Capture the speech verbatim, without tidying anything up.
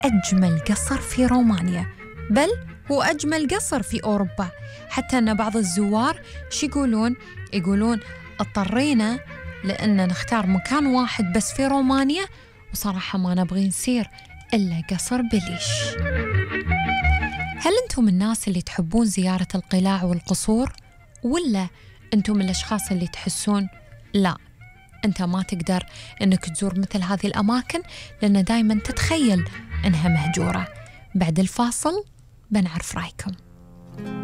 أجمل قصر في رومانيا، بل هو أجمل قصر في أوروبا. حتى أن بعض الزوار شو يقولون؟ يقولون اضطرينا لأن نختار مكان واحد بس في رومانيا، وصراحة ما نبغي نسير إلا قصر بليش. هل أنتم الناس اللي تحبون زيارة القلاع والقصور، ولا أنتم الأشخاص اللي تحسون لا أنت ما تقدر أنك تزور مثل هذه الأماكن لأن دايما تتخيل أنها مهجورة؟ بعد الفاصل بنعرف رأيكم.